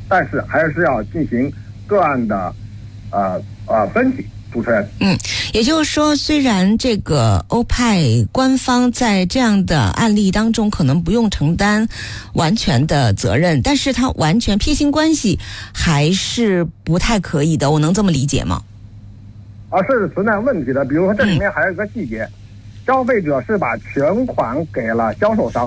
但是还是要进行个案的分析。主持人， 也就是说，虽然这个欧派官方在这样的案例当中可能不用承担完全的责任，但是他完全撇清关系还是不太可以的，我能这么理解吗？ 是存在问题的。比如说这里面还有一个细节，消费者是把全款给了销售商，